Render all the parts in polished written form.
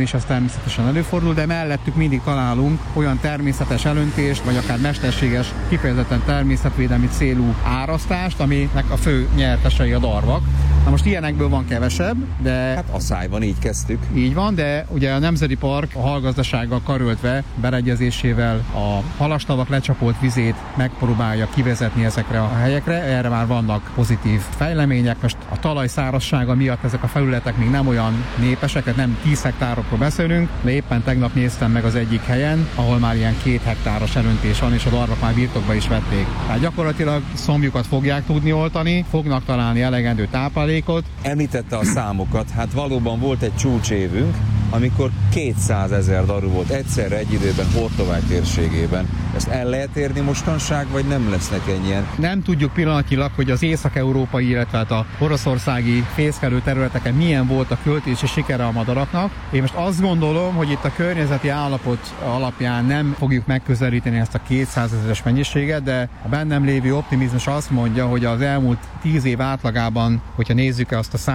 esetben is ez természetesen előfordul, de mellettük mindig találunk olyan természetes elöntést, vagy akár mesterséges, kifejezetten természetvédelmi célú árasztást, aminek a fő nyertesei a darvak. Na most ilyenekből van kevesebb, de... Hát Asszályban így kezdtük. Így van, de ugye a Nemzeti Park a hallgazdasággal karöltve, beleegyezésével a halastavak lecsapolt vizét megpróbálja kivezetni ezekre a helyekre. Erre már vannak pozitív fejlemények. Most a talaj szárazsága miatt ezek a felületek még nem olyan népesek, nem 10 hektárokról beszélünk, de éppen tegnap néztem meg az egyik helyen, ahol már ilyen 2 hektáros elöntés van, és a darvak már birtokba is vették. Tehát gyakorlatilag szomjukat fogják tudni oltani, fognak találni elegendő táplálékot. Említette a számokat, hát valóban volt egy csúcsévünk, amikor 200 000 daru volt egyszerre egy időben Hortobágy térségében. Ezt el lehet érni mostanság, vagy nem lesznek ennyien? Nem tudjuk pillanatnyilag, hogy az észak-európai, illetve hát a oroszországi fészkelő területeken milyen volt a költési sikere a madaraknak. Én most azt gondolom, hogy itt a környezeti állapot alapján nem fogjuk megközelíteni ezt a 200 000-es mennyiséget, de a bennem lévő optimizmus azt mondja, hogy az elmúlt 10 év átlagában, hogyha nézzük azt a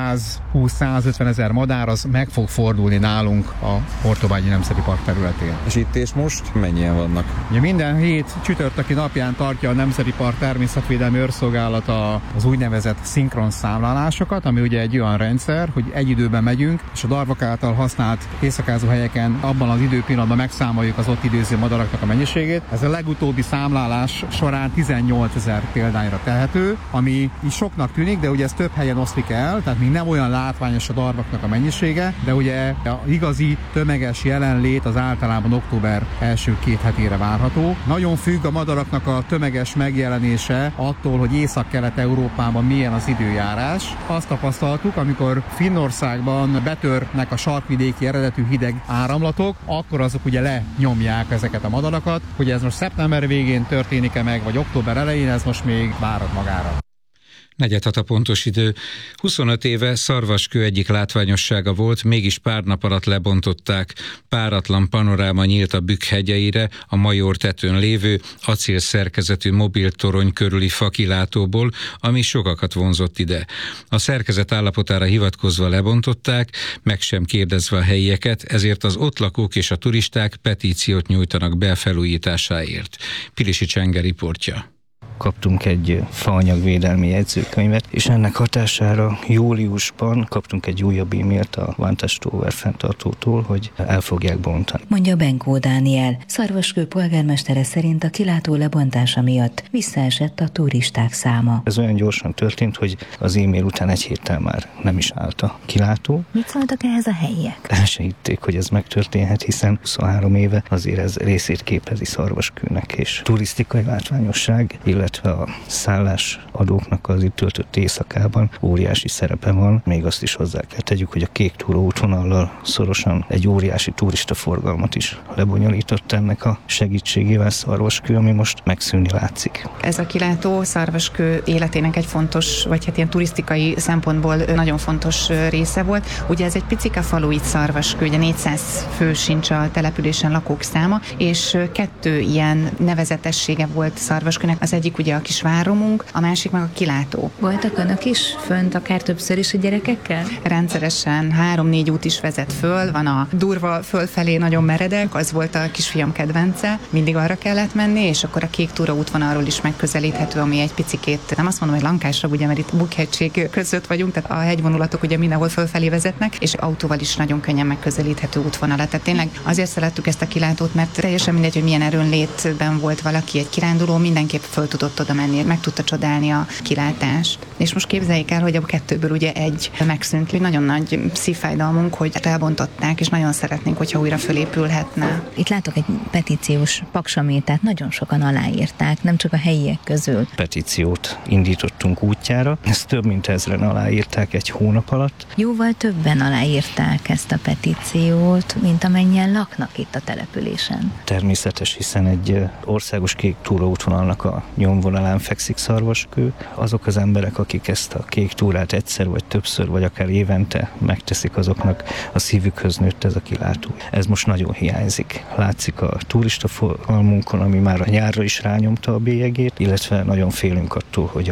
120-150 000 madár, az meg fog fordulni nálunk a Hortobágyi Nemzeti Park területén. És itt és most mennyien vannak? Ugye minden hét csütörtöki napján tartja a Nemzeti Park Természetvédelmi Őrszolgálata az úgynevezett szinkron számlálásokat, ami ugye egy olyan rendszer, hogy egy időben megyünk, és a darvak által használt éjszakázó helyeken abban az időpillanatban megszámoljuk az ott időző madaraknak a mennyiségét. Ez a legutóbbi számlálás során 18 000 példányra tehető, ami is soknak tűnik, de ugye ez több helyen oszlik el, tehát még nem olyan látványos a darvaknak a mennyisége, de ugye a igazi tömeges jelenlét az általában október első 2 hetére várható. Nagyon függ a madaraknak a tömeges megjelenése attól, hogy Észak-Kelet-Európában milyen az időjárás. Azt tapasztaltuk, amikor Finnországban betörnek a sarkvidéki eredetű hideg áramlatok, akkor azok ugye lenyomják ezeket a madarakat. Hogy ez most szeptember végén történik-e meg, vagy október elején, ez most még várat magára. 4:06 a pontos idő. 25 éve Szarvaskő egyik látványossága volt, mégis pár nap alatt lebontották. Páratlan panoráma nyílt a Bükk hegyeire, a Major tetőn lévő acél szerkezetű mobiltorony körüli fakilátóból, ami sokakat vonzott ide. A szerkezet állapotára hivatkozva lebontották, meg sem kérdezve a helyieket, ezért az ott lakók és a turisták petíciót nyújtanak be felújításáért. Pilisi Csenge riportja. Kaptunk egy faanyagvédelmi jegyzőkönyvet, és ennek hatására júliusban kaptunk egy újabb e-mailt a Vantage Tower fenntartótól, hogy el fogják bontani. Mondja Benkó Dániel. Szarvaskő polgármestere szerint a kilátó lebontása miatt visszaesett a turisták száma. Ez olyan gyorsan történt, hogy az e-mail után egy héttel már nem is állt a kilátó. Mit szóltak ehhez a helyiek? El se hitték, hogy ez megtörténhet, hiszen 23 éve azért ez részét képezi Szarvaskőnek, és turisztikai látványosság, illetve a szállásadóknak az itt töltött éjszakában óriási szerepe van. Még azt is hozzá kell tegyük, hogy a Kék Túró útvonallal szorosan egy óriási turistaforgalmat is lebonyolított ennek a segítségével Szarvaskő, ami most megszűnni látszik. Ez a kilátó Szarvaskő életének egy fontos, vagy hát ilyen turisztikai szempontból nagyon fontos része volt. Ugye ez egy picike falu itt Szarvaskő, ugye 400 fő sincs a településen lakók száma, és 2 ilyen nevezetessége volt Szarvaskőnek. Az egyik ugye a kis váromunk, a másik meg a kilátó. Voltak önök is fönt akár többször is a gyerekekkel? Rendszeresen 3-4 út is vezet föl, van a durva fölfelé nagyon meredek, az volt a kisfiam kedvence, mindig arra kellett menni, és akkor a Kék Túra útvonalról is megközelíthető, ami egy picikét, nem azt mondom, hogy lankásabb, ugye, mert itt Bukk-hegység között vagyunk, tehát a hegyvonulatok ugye mindenhol fölfelé vezetnek, és autóval is nagyon könnyen megközelíthető útvonala. Tehát tényleg azért szerettük ezt a kilátót, mert teljesen mindegy, hogy milyen erőnlétben volt valaki, egy kiránduló, mindenképp föl tudott oda menni, meg tudta csodálni a kilátást. És most képzeljék el, hogy a 2-ből ugye egy megszűnt, hogy nagyon nagy szívfájdalmunk, hogy elbontották, és nagyon szeretnénk, hogyha újra fölépülhetne. Itt látok egy petíciós paksamétát, nagyon sokan aláírták, nem csak a helyiek közül. Petíciót indítottunk útjára, ezt több mint 1000-en aláírták egy hónap alatt. Jóval többen aláírták ezt a petíciót, mint amennyien laknak itt a településen. Természetes, hiszen egy országos Kék Túra útvonalnak a nyomvonalán fekszik Szarvaskő. Azok az emberek, akik ezt a Kék Túrát egyszer vagy többször, vagy akár évente megteszik, azoknak a szívükhöz nőtt ez a kilátó. Ez most nagyon hiányzik. Látszik a turistaforgalmunkon, ami már a nyárra is rányomta a bélyegét, illetve nagyon félünk attól, hogy a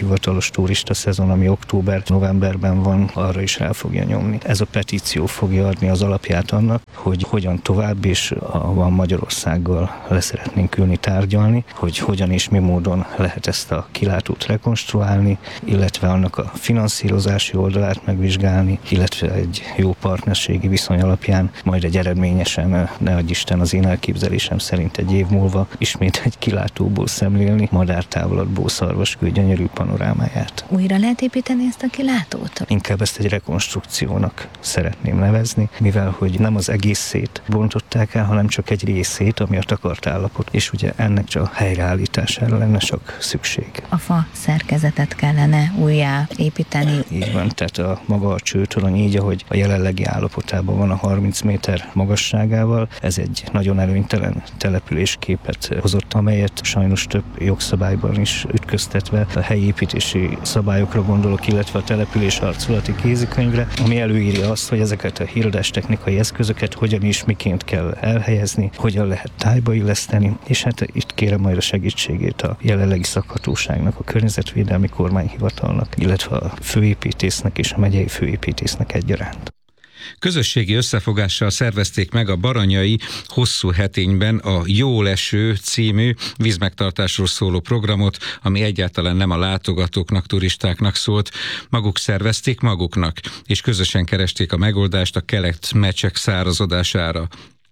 hivatalos turista szezon, ami október-novemberben van, arra is el fogja nyomni. Ez a petíció fogja adni az alapját annak, hogy hogyan tovább, és van Magyarországgal le szeretnénk ülni tárgyalni, hogy hogyan és mi módon lehet ezt a kilátót rekonstruálni, illetve annak a finanszírozási oldalát megvizsgálni, illetve egy jó partnerségi viszony alapján majd egy eredményesen, ne adj Isten, az én elképzelésem szerint egy év múlva ismét egy kilátóból szemlélni madártávlatból Szarvaskő gyönyörű panorámáját. Újra lehet építeni ezt a kilátót? Inkább ezt egy rekonstrukciónak szeretném nevezni, mivel hogy nem az egészét bontották el, hanem csak egy részét, ami a takart állapot, és ugye ennek csak a helyreállítására lenne csak szükség. A fa szerkezetet kellene újjá építeni. Így van, tehát maga a csőtorony így, ahogy a jelenlegi állapotában van a 30 méter magasságával, ez egy nagyon előnytelen településképet hozott, amelyet sajnos több jogszabályban is ütköztetve a helyi építési szabályokra gondolok, illetve a település arculati kézikönyvre, ami előírja azt, hogy ezeket a híradás technikai eszközöket hogyan is miként kell elhelyezni, hogyan lehet tájba illeszteni, és hát itt kérem majd a segítségét a jelenlegi szakhatóságnak, a környezetvédelmi kormányhivatalnak, illetve a főépítésznek és a megyei főépítésznek egyaránt. Közösségi összefogással szervezték meg a baranyai Hosszúhetényben a Jó leső című vízmegtartásról szóló programot, ami egyáltalán nem a látogatóknak, turistáknak szólt. Maguk szervezték maguknak, és közösen keresték a megoldást a kelet-mecsek szárazodására.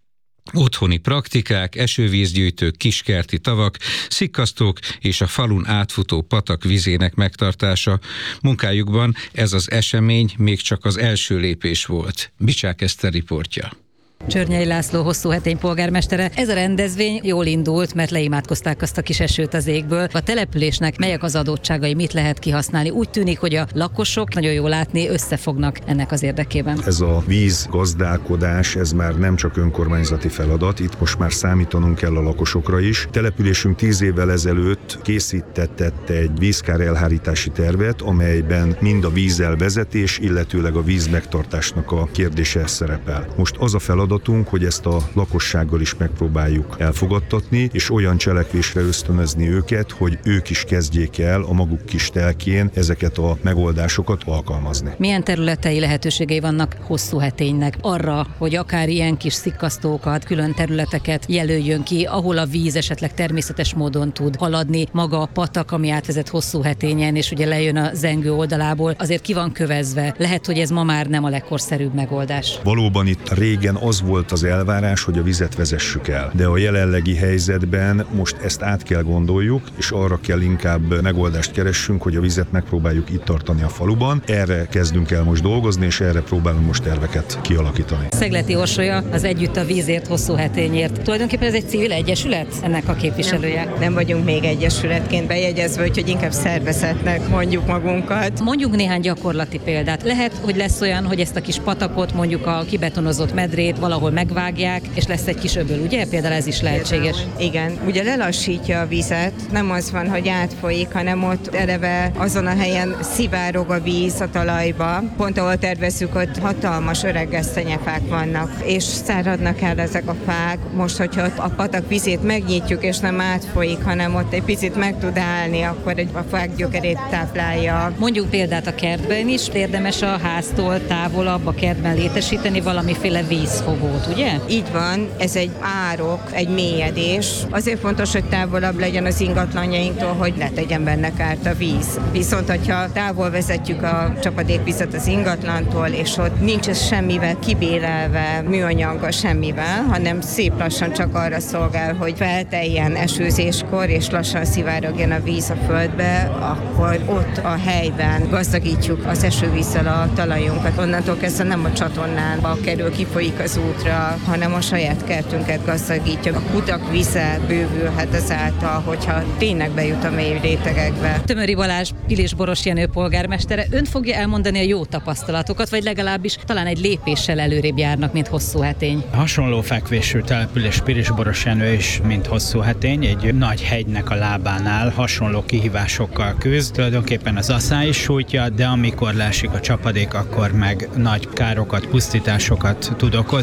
Otthoni praktikák, esővízgyűjtők, kiskerti tavak, szikkasztók és a falun átfutó patak vizének megtartása. Munkájukban ez az esemény még csak az első lépés volt. Bicsák Eszter riportja. Csörnyei László Hosszúhetény polgármestere. Ez a rendezvény jól indult, mert leimádkozták azt a kis esőt az égből. A településnek melyek az adottságai, mit lehet kihasználni? Úgy tűnik, hogy a lakosok, nagyon jól látni, összefognak ennek az érdekében. Ez a vízgazdálkodás, ez már nem csak önkormányzati feladat, itt most már számítanunk kell a lakosokra is. Településünk 10 évvel ezelőtt készítetett egy vízkár elhárítási tervet, amelyben mind a vízelvezetés, illetőleg a vízmegtartásnak a kérdése szerepel. Most az a feladat, hogy ezt a lakossággal is megpróbáljuk elfogadtatni, és olyan cselekvésre ösztönözni őket, hogy ők is kezdjék el a maguk kis telkén ezeket a megoldásokat alkalmazni. Milyen területei lehetőségei vannak Hosszúheténynek arra, hogy akár ilyen kis szikkasztókat, külön területeket jelöljön ki, ahol a víz esetleg természetes módon tud haladni, maga a patak, ami átvezet Hosszúhetényen, és ugye lejön a Zengő oldalából, azért ki van kövezve. Lehet, hogy ez ma már nem a legkorszerűbb megoldás. Valóban itt régen az volt az elvárás, hogy a vizet vezessük el. De a jelenlegi helyzetben most ezt át kell gondoljuk, és arra kell inkább megoldást keressünk, hogy a vizet megpróbáljuk itt tartani a faluban. Erre kezdünk el most dolgozni, és erre próbálunk most terveket kialakítani. Szegleti Orsolya, az Együtt a vízért, Hosszúhetényért. Tulajdonképpen ez egy civil egyesület, ennek a képviselője? Nem vagyunk még egyesületként bejegyezve, úgyhogy inkább szervezetnek mondjuk magunkat. Mondjuk néhány gyakorlati példát. Lehet, hogy lesz olyan, hogy ezt a kis patakot, mondjuk a kibetonozott medrét valahol megvágják, és lesz egy kis öböl, ugye? Például ez is lehetséges. Igen, ugye lelassítja a vizet, nem az van, hogy átfolyik, hanem ott eleve azon a helyen szivárog a víz a talajba. Pont ahol tervezzük, ott hatalmas öreg gesztenyefák vannak, és száradnak el ezek a fák. Most, hogyha a patak vizét megnyitjuk, és nem átfolyik, hanem ott egy picit meg tud állni, akkor a fák gyökerét táplálja. Mondjuk példát a kertben is, érdemes a háztól távolabb a kertben létesíteni valamiféle vízfogót, ugye? Így van, ez egy árok, egy mélyedés. Azért fontos, hogy távolabb legyen az ingatlanjainktól, hogy ne tegyen benne kárt a víz. Viszont, hogyha távol vezetjük a csapadékvizet az ingatlantól, és ott nincs ez semmivel kibélelve, műanyaggal, semmivel, hanem szép lassan csak arra szolgál, hogy felteljen esőzéskor, és lassan szivárogjon a víz a földbe, akkor ott a helyben gazdagítjuk az esővízzel a talajunkat. Onnantól kezdve nem a csatornába kerül, kifolyik az útra, hanem a saját kertünket gazdagítja. A kutak vize bővülhet ezáltal, hogyha tényleg bejut a mély rétegekbe. Tömöri Balázs, Pilis-Boros Jenő polgármestere, ön fogja elmondani a jó tapasztalatokat, vagy legalábbis talán egy lépéssel előrébb járnak, mint Hosszúhetény? Hasonló fekvésű település Pilis-Boros Jenő is, mint Hosszúhetény, egy nagy hegynek a lábánál hasonló kihívásokkal küzd. Tulajdonképpen az asszály is sújtja, de amikor leesik a csapadék, akkor meg nagy károkat, pusztításokat tud okozni.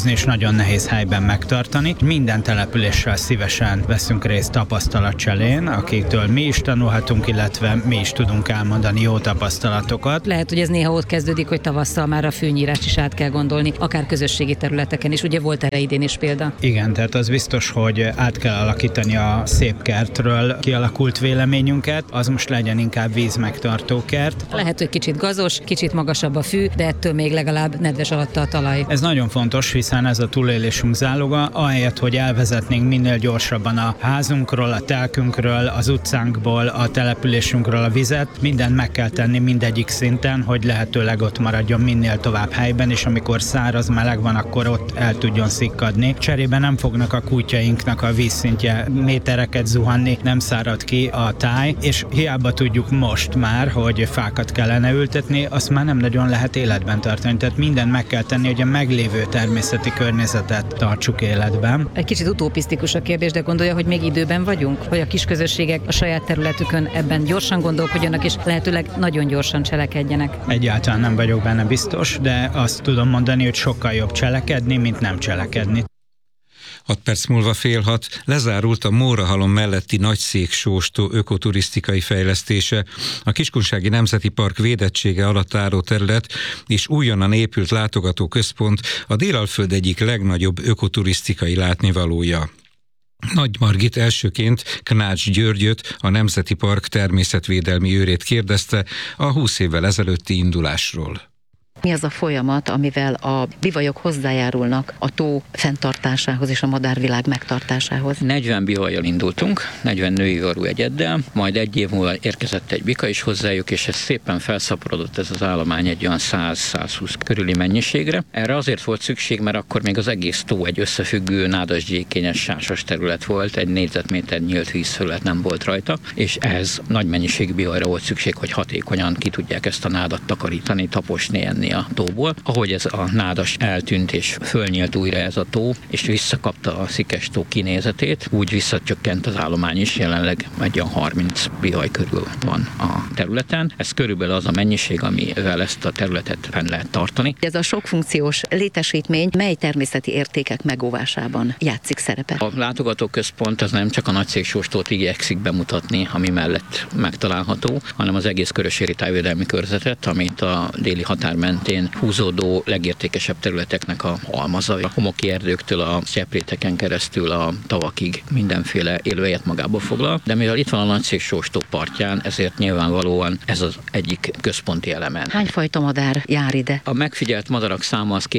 létrehozni, és nagyon nehéz helyben megtartani. Minden településsel szívesen veszünk részt tapasztalatcserén, akiktől mi is tanulhatunk, illetve mi is tudunk elmondani jó tapasztalatokat. Lehet, hogy ez néha ott kezdődik, hogy tavasszal már a fűnyírást is át kell gondolni, akár közösségi területeken is. Ugye volt erre idén is példa? Igen, tehát az biztos, hogy át kell alakítani a szép kertről kialakult véleményünket, az most legyen inkább vízmegtartó kert. Lehet, hogy kicsit gazos, kicsit magasabb a fű, de ettől még legalább nedves alatta a talaj. Ez nagyon fontos, hiszen ez a túlélésünk záloga, ahelyett, hogy elvezetnénk minél gyorsabban a házunkról, a telkünkről, az utcánkból, a településünkről a vizet, mindent meg kell tenni mindegyik szinten, hogy lehetőleg ott maradjon minél tovább helyben, és amikor száraz, meleg van, akkor ott el tudjon szikkadni. Cserébe nem fognak a kutyainknak a vízszintje métereket zuhanni, nem szárad ki a táj, és hiába tudjuk most már, hogy fákat kellene ültetni, azt már nem nagyon lehet életben tartani. Tehát mindent meg kell tenni, hogy a meglévő természeti környezetet tartsuk életben. Egy kicsit utopisztikus a kérdés, de gondolja, hogy még időben vagyunk? Hogy a kisközösségek a saját területükön ebben gyorsan gondolkodjanak, és lehetőleg nagyon gyorsan cselekedjenek? Egyáltalán nem vagyok benne biztos, de azt tudom mondani, hogy sokkal jobb cselekedni, mint nem cselekedni. 6 perc múlva 5:30 lezárult a Mórahalom melletti Nagyszéksóstó ökoturisztikai fejlesztése. A Kiskunsági Nemzeti Park védettsége alatt álló terület és újonnan épült látogatóközpont a Délalföld egyik legnagyobb ökoturisztikai látnivalója. Nagy Margit elsőként Knács Györgyöt, a Nemzeti Park természetvédelmi őrét kérdezte a 20 évvel ezelőtti indulásról. Mi az a folyamat, amivel a bivajok hozzájárulnak a tó fenntartásához és a madárvilág megtartásához? 40 bivajjal indultunk, 40 női orrú egyeddel, majd egy év múlva érkezett egy bika is hozzájuk, és ez szépen felszaporodott ez az állomány egy olyan 100-120 körüli mennyiségre. Erre azért volt szükség, mert akkor még az egész tó egy összefüggő, nádasgyékényes, sásas terület volt, egy négyzetméter nyílt vízfelület nem volt rajta, és ehhez nagy mennyiségű bivajra volt szükség, hogy hatékonyan ki tudják ezt a nádat takarítani, taposni, enni a tóból. Ahogy ez a nádas eltűnt és fölnyílt újra ez a tó, és visszakapta a Szikes tó kinézetét, úgy visszacsökkent az állomány is, jelenleg egy 30 bihaj körül van a területen. Ez körülbelül az a mennyiség, amivel ezt a területet fenn lehet tartani. Ez a sokfunkciós létesítmény mely természeti értékek megóvásában játszik szerepet? A látogatóközpont az nem csak a Nagyszéksóstót igyekszik bemutatni, ami mellett megtalálható, hanem az egész Köröséri tájvédelmi körzetet, amit a déli határ mentén húzódó legértékesebb területeknek a halmaza. A homoki erdőktől a cseppréteken keresztül a tavakig mindenféle élőhelyet magába foglal, de mivel itt van a Nagyszéksóstó partján, ezért nyilvánvalóan ez az egyik központi eleme. Hány fajta madár jár ide? A megfigyelt madarak száma az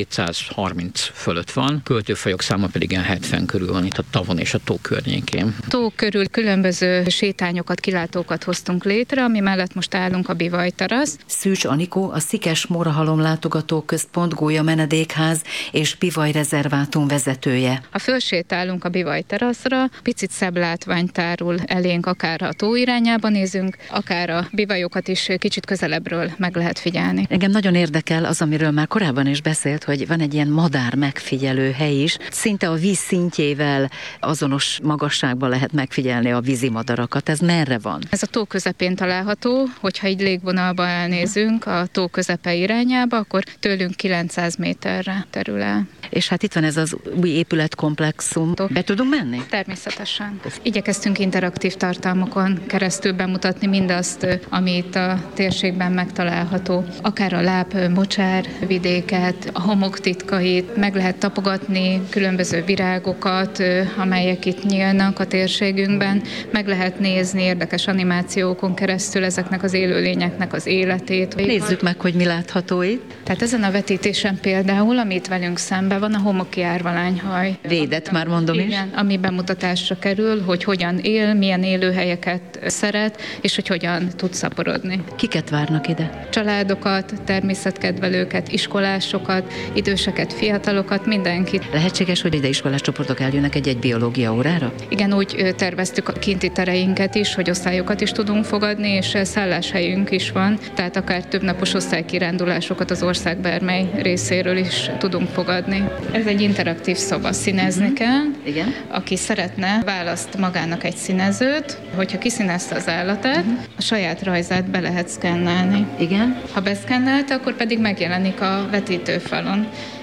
230 fölött van, költőfajok száma pedig 70 körül van itt a tavon és a tó környékén. Tó körül különböző sétányokat, kilátókat hoztunk létre, ami mellett most állunk a bivajterasz. Szűcs Anikó, a Szikes Mórahalom látogatóközpont, Gólya menedékház és bivajrezervátum vezetője. Ha fölsétálunk a bivajteraszra, picit szebb látvány tárul elénk, akár a tó irányába nézünk, akár a bivajokat is kicsit közelebbről meg lehet figyelni. Engem nagyon érdekel az, amiről már korábban is beszélt, hogy van egy ilyen madár megfigyelő hely is. Szinte a víz szintjével azonos magasságban lehet megfigyelni a vízimadarakat. Ez merre van? Ez a tó közepén található, hogyha így légvonalba elnézünk a tó közepe irányába, akkor tőlünk 900 méterre terül el. És hát itt van ez az új épületkomplexum. Be tudunk menni? Természetesen. Igyekeztünk interaktív tartalmakon keresztül bemutatni mindazt, ami itt a térségben megtalálható. Akár a mocsár vidéket, a homok titkait, meg lehet tapogatni különböző virágokat, amelyek itt nyílnak a térségünkben. Meg lehet nézni érdekes animációkon keresztül ezeknek az élőlényeknek az életét. Nézzük meg, hogy mi látható itt. Tehát ezen a vetítésen például, amit velünk szembe van, a homoki árvalányhaj. Védett már mondom is. Igen, ami bemutatásra kerül, hogy hogyan él, milyen élőhelyeket szeret, és hogy hogyan tud szaporodni. Kiket várnak ide? Családokat, természetkedvelőket, iskolásokat, időseket, fiatalokat, mindenkit. Lehetséges, hogy ide iskolás csoportok eljönnek egy biológia órára? Igen, úgy terveztük a kinti tereinket is, hogy osztályokat is tudunk fogadni, és szálláshelyünk is van, tehát akár többnapos osztálykirándulásokat az ország bármely részéről is tudunk fogadni. Ez egy interaktív szoba, színezni kell. Igen. Aki szeretne, választ magának egy színezőt, hogyha kiszínezte az állatát, a saját rajzát be lehet szkennelni. Igen. Ha beszkennelte, akkor pedig megjelenik a vetítőfalon.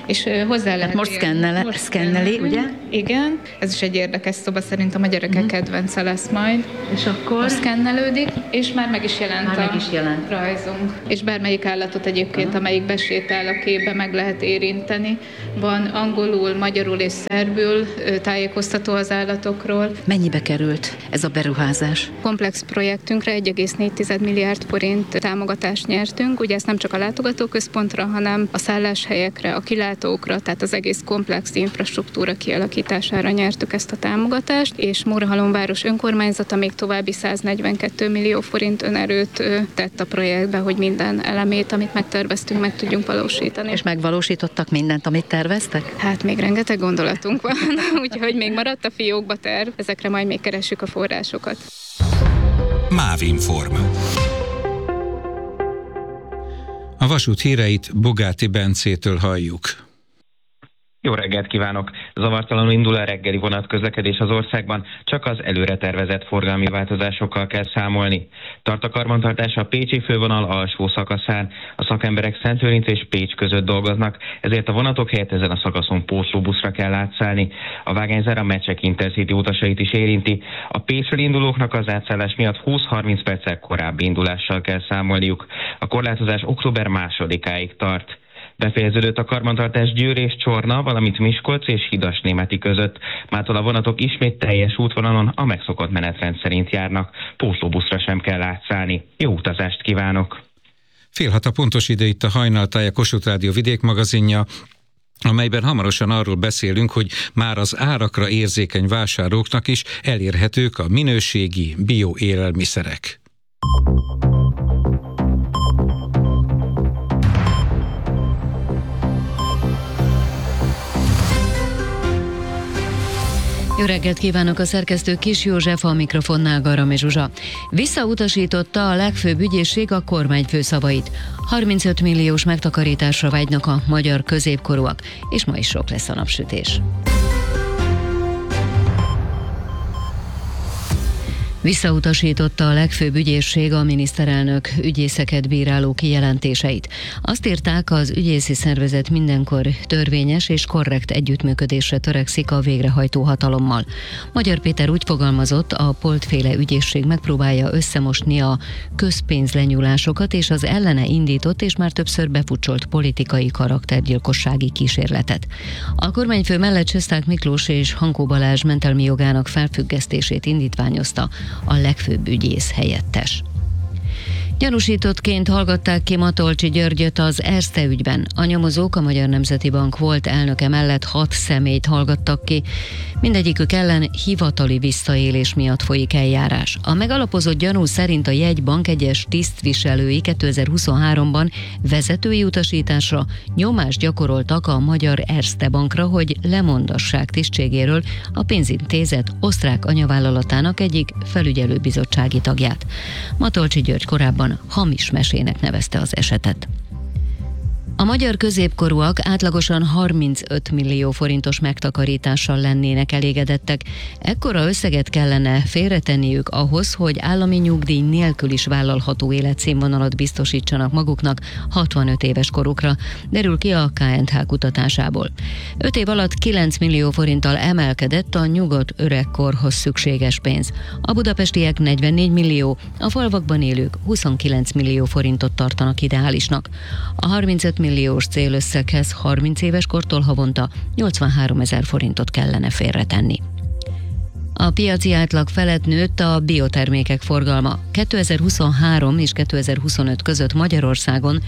és hozzá lehet... Most szkenneli, ugye? Igen, ez is egy érdekes szoba, szerintem a gyerekek kedvence lesz majd. És akkor? Most szkennelődik, és már meg is jelent rajzunk. És bármelyik állatot egyébként, amelyik besétál a képbe, meg lehet érinteni. Van angolul, magyarul és szerbül tájékoztató az állatokról. Mennyibe került ez a beruházás? Komplex projektünkre 1,4 milliárd forint támogatást nyertünk. Ugye ezt nem csak a látogatóközpontra, hanem a szálláshelyekre, a kilátókra, tehát az egész komplex infrastruktúra kialakítására nyertük ezt a támogatást, és Mórahalomváros önkormányzata még további 142 millió forint önerőt tett a projektbe, hogy minden elemét, amit megterveztünk, meg tudjunk valósítani. És megvalósítottak mindent, amit terveztek? Hát még rengeteg gondolatunk van, úgyhogy még maradt a fiókba terv, ezekre majd még keressük a forrásokat. Mávinform. A vasút híreit Bogáti Bencétől halljuk. Jó reggelt kívánok! Zavartalanul indul a reggeli vonatközlekedés az országban, csak az előre tervezett forgalmi változásokkal kell számolni. Tart a karbantartás a pécsi fővonal alsó szakaszán. A szakemberek Szentőrinc és Pécs között dolgoznak, ezért a vonatok helyett ezen a szakaszon pótlóbuszra kell átszállni. A vágányzár a Mecsek Intercity utasait is érinti. A Pécsről indulóknak az átszállás miatt 20-30 perccel korábbi indulással kell számolniuk. A korlátozás október 2-áig tart. Befejeződött a karbantartás Győr és Csorna, valamint Miskolc és Hidas-Németi között. Mától a vonatok ismét teljes útvonalon a megszokott menetrend szerint járnak. Pótlóbuszra sem kell átszállni. Jó utazást kívánok! 5:30 a pontos idő, itt a Hajnaltáj, a Kossuth Rádió vidékmagazinja, amelyben hamarosan arról beszélünk, hogy már az árakra érzékeny vásárlóknak is elérhetők a minőségi bioélelmiszerek. Jó reggelt kívánok, a szerkesztő Kis József, a mikrofonnál Garami Zsuzsa. Visszautasította a legfőbb ügyészség a kormányfő szavait. 35 milliós megtakarításra vágynak a magyar középkorúak, és ma is sok lesz a napsütés. Visszautasította a legfőbb ügyészség a miniszterelnök ügyészeket bíráló kijelentéseit. Azt írták, az ügyészi szervezet mindenkor törvényes és korrekt együttműködésre törekszik a végrehajtó hatalommal. Magyar Péter úgy fogalmazott, a Polt-féle ügyészség megpróbálja összemosni a közpénzlenyúlásokat és az ellene indított és már többször befutcsolt politikai karaktergyilkossági kísérletet. A kormányfő mellett Cseszták Miklós és Hankó Balázs mentelmi jogának felfüggesztését indítványozta a legfőbb ügyész helyettes. Gyanúsítottként hallgatták ki Matolcsy Györgyöt az Erste ügyben. A nyomozók a Magyar Nemzeti Bank volt elnöke mellett 6 személyt hallgattak ki. Mindegyikük ellen hivatali visszaélés miatt folyik eljárás. A megalapozott gyanú szerint a jegybank egyes tisztviselői 2023-ban vezetői utasításra nyomást gyakoroltak a Magyar Erste Bankra, hogy lemondassák tisztségéről a pénzintézet osztrák anyavállalatának egyik felügyelőbizottsági tagját. Matolcsy György korábban hamis mesének nevezte az esetet. A magyar középkorúak átlagosan 35 millió forintos megtakarítással lennének elégedettek. Ekkora összeget kellene félretenniük ahhoz, hogy állami nyugdíj nélkül is vállalható életszínvonalat biztosítsanak maguknak 65 éves korukra, derül ki a KNH kutatásából. 5 év alatt 9 millió forinttal emelkedett a nyugodt öregkorhoz szükséges pénz. A budapestiek 44 millió, a falvakban élők 29 millió forintot tartanak ideálisnak. A 35 milliós célösszeghez 30 éves kortól havonta 83 000 forintot kellene félretenni. A piaci átlag felett nőtt a biotermékek forgalma. 2023 és 2025 között Magyarországon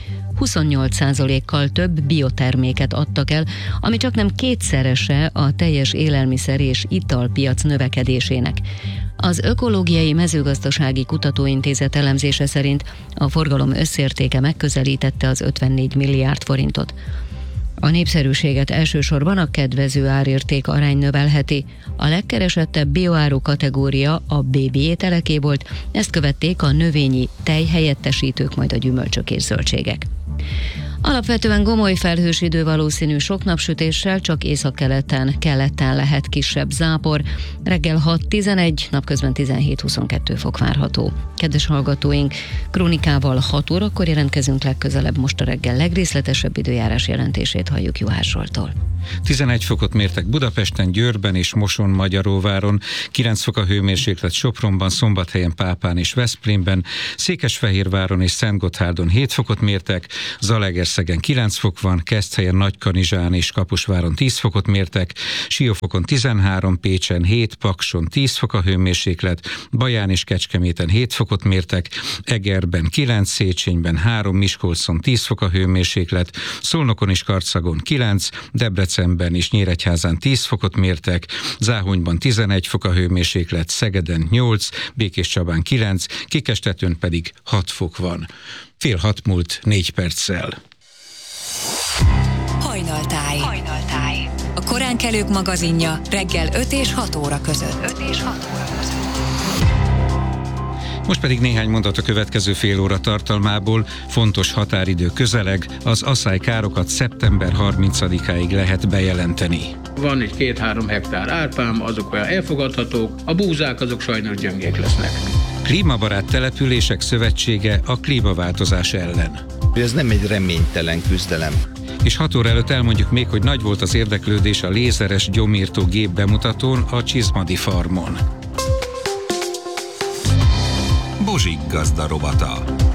28%-kal több bioterméket adtak el, ami csaknem kétszerese a teljes élelmiszer és italpiac növekedésének. Az Ökológiai Mezőgazdasági Kutatóintézet elemzése szerint a forgalom összértéke megközelítette az 54 milliárd forintot. A népszerűséget elsősorban a kedvező árérték arány növelheti. A legkeresettebb bioáru kategória a bébi ételeké volt, ezt követték a növényi tejhelyettesítők, majd a gyümölcsök és zöldségek. Alapvetően gomoly felhős idő valószínű, sok napsütéssel, csak északkeleten, keleten lehet kisebb zápor. Reggel 6-11, napközben 17-22 fok várható. Kedves hallgatóink, krónikával 6 órakor jelentkezünk legközelebb, most a reggel legrészletesebb időjárás jelentését halljuk Juhász Zsolttól. 11 fokot mértek Budapesten, Győrben és Moson-Magyaróváron, 9 fok a hőmérséklet Sopronban, Szombathelyen, Pápán és Veszprémben, Székesfehérváron és Szentgotthárdon 7 fokot mértek, Zalaegerszegen 9 fok van, Keszthelyen, Nagykanizsán és Kaposváron 10 fokot mértek, Siófokon 13, Pécsen 7, Pakson 10 fok a hőmérséklet, Baján és Kecskeméten 7 fokot mértek, Egerben 9, Széchenyben 3, Miskolcon 10 fok a hőmérséklet, Szolnokon és Karcagon 9, Debrecenben és Nyíregyházán 10 fokot mértek, Záhonyban 11 fok a hőmérséklet, Szegeden 8, Békéscsabán 9, Kikestetőn pedig 6 fok van. 5:30 múlt 4 perccel. Hajnaltáj. A koránkelők magazinja reggel 5 és 6 óra között. Most pedig néhány mondat a következő fél óra tartalmából. Fontos határidő közeleg, az aszálykárokat szeptember 30-áig lehet bejelenteni. Van egy 2-3 hektár árpám, azok olyan elfogadhatók, a búzák azok sajnos gyöngék lesznek. Klímabarát települések szövetsége a klímaváltozás ellen. Ez nem egy reménytelen küzdelem. És 6 óra előtt elmondjuk még, hogy nagy volt az érdeklődés a lézeres gyomírtó gép bemutatón a Csizmadi farmon. Bozsik gazda rovata.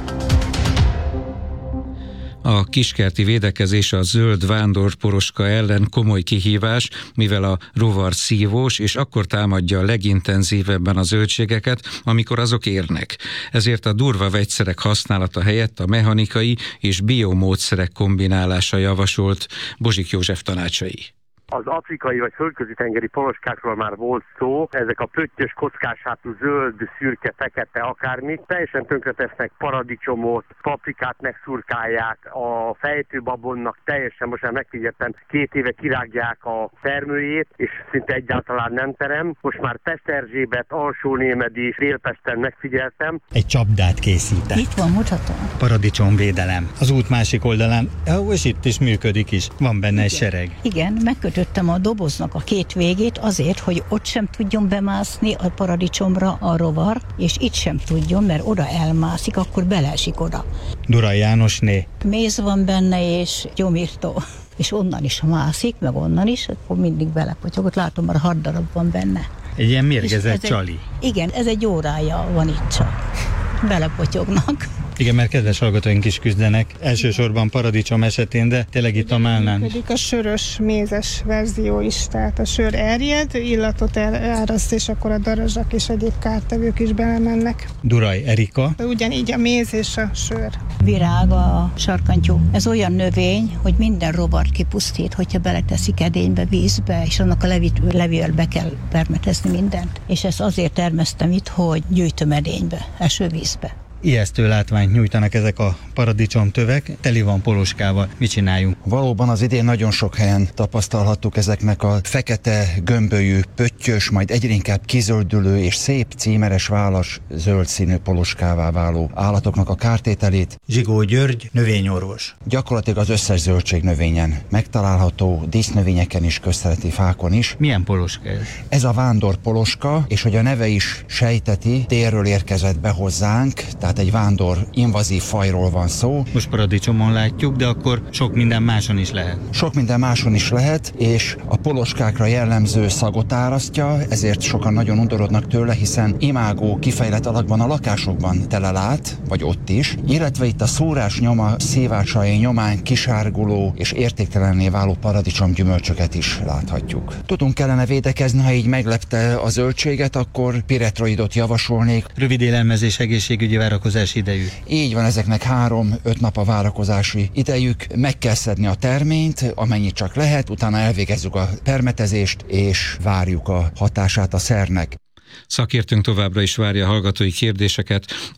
A kiskerti védekezés a zöld vándorporoska ellen komoly kihívás, mivel a rovar szívós, és akkor támadja a legintenzívebben a zöldségeket, amikor azok érnek. Ezért a durva vegyszerek használata helyett a mechanikai és biomódszerek kombinálása javasolt. Bozsik József tanácsai. Az afrikai vagy földközi tengeri poloskákról már volt szó, ezek a pöttyös, kockás hátú, zöld, szürke, fekete, akármit, teljesen tönkretesznek paradicsomot, paprikát megszurkálják, a fejtőbabonnak teljesen, most már megfigyeltem, 2 éve kirágják a termőjét, és szinte egyáltalán nem terem. Most már Pesterzsébet, Alsónémedi, Délpesten megfigyeltem. Egy csapdát készítek. Itt van, mutatom. Paradicsomvédelem. Az út másik oldalán, és itt is működik is. Van benne egy sereg. Igen, megkötöttem a doboznak a 2 végét azért, hogy ott sem tudjon bemászni a paradicsomra a rovar, és itt sem tudjon, mert oda elmászik, akkor beleesik oda. Durai Jánosné. Méz van benne, és gyomírtó. És onnan is mászik, meg onnan is, akkor mindig belepotyogott. Látom, már 6 darab van benne. Egy ilyen mérgezett csali. Igen, ez egy órája van itt csak. Belepotyognak. Igen, mert kedves hallgatóink is küzdenek, elsősorban paradicsom esetén, de tényleg itt a málnán. Működik a sörös, mézes verzió is, tehát a sör erjed, illatot eláraszt, és akkor a darazsak és egyéb kártevők is belemennek. Duraj Erika. Ugyanígy a méz és a sör. Virág a sarkantyú. Ez olyan növény, hogy minden rovart kipusztít, hogyha beleteszik edénybe, vízbe, és annak a levél be kell permetezni mindent. És ezt azért termesztem itt, hogy gyűjtöm edénybe, esővízbe. Ijesztő látványt nyújtanak ezek a paradicsomtövek, teli van poloskával. Mit csináljunk? Valóban az idén nagyon sok helyen tapasztalhattuk ezeknek a fekete, gömbölyű, pöttyös, majd egyre inkább kizöldülő és szép címeres válas, zöld színű poloskává váló állatoknak a kártételét. Zsigó György, növényorvos. Gyakorlatilag az összes zöldségnövényen megtalálható, dísznövényeken is, közterületi fákon is. Milyen poloska ez? Ez a vándor poloska, és hogy a neve is sejteti, délről érkezett be hozzánk, tehát egy vándor invazív fajról van szó. Most paradicsomon látjuk, de akkor sok minden máson is lehet. Sok minden máson is lehet, és a poloskákra jellemző szagot árasztja, ezért sokan nagyon undorodnak tőle, hiszen imágó kifejlett alakban a lakásokban telelát, vagy ott is, illetve itt a szórás nyoma, szívásai nyomán kisárguló és értéktelenné váló paradicsom gyümölcsöket is láthatjuk. Tudunk kellene védekezni, ha így meglepte a zöldséget, akkor piretroidot javasolnék. Rövid élelmezés, egészségügyi várakozási idejű. Így van, ezeknek 3-5 nap a várakozási idejük. Meg kell szedni a terményt, amennyit csak lehet, utána elvégezzük a permetezést, és várjuk a hatását a szernek. Szakértőnk továbbra is várja a hallgatói kérdéseket a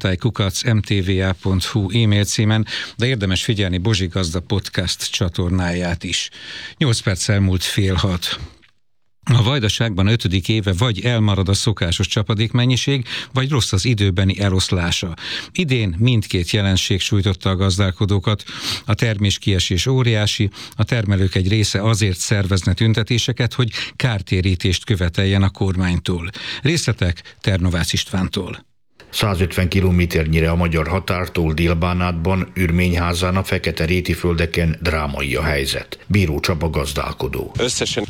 hajnaltáj@mtva.hu e-mail címen, de érdemes figyelni Bozsik Gazda podcast csatornáját is. 8 perc elmúlt 5:30. A Vajdaságban 5. éve vagy elmarad a szokásos csapadékmennyiség, vagy rossz az időbeni eloszlása. Idén mindkét jelenség sújtotta a gazdálkodókat. A terméskiesés óriási, a termelők egy része azért szervezne tüntetéseket, hogy kártérítést követeljen a kormánytól. Részletek Ternovácz Istvántól. 150 kilométernyire a magyar határtól Dél-Bánátban, Ürményházán a fekete-réti földeken drámai a helyzet. Bíró Csaba gazdálkodó. Összesen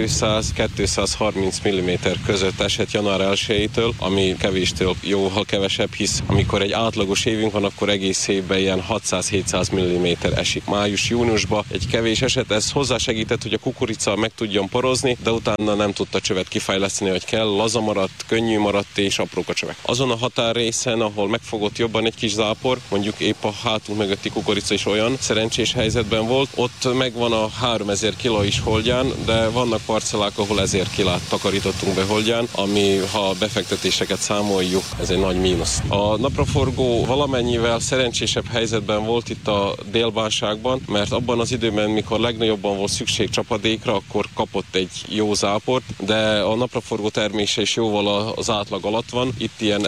200-230 mm között esett január 1-től, ami kevéstől jóval kevesebb, hisz amikor egy átlagos évünk van, akkor egész évben ilyen 600-700 mm esik. Május-júniusban egy kevés eset, ez hozzásegített, hogy a kukorica meg tudjon porozni, de utána nem tudta csövet kifejleszteni, hogy kell, laza maradt, könnyű maradt és apróka csövek. Azon a határ részen, ahol megfogott jobban egy kis zápor, mondjuk épp a hátunk mögötti kukorica is olyan szerencsés helyzetben volt, ott megvan a 3000 kg is holdján, de vannak parcellák, ahol 1000 kilát takarítottunk be holdján, ami, ha befektetéseket számoljuk, ez egy nagy mínusz. A napraforgó valamennyivel szerencsésebb helyzetben volt itt a Dél-Bánságban, mert abban az időben, mikor legnagyobban volt szükség csapadékra, akkor kapott egy jó záport, de a napraforgó termése is jóval az átlag alatt van. Itt ilyen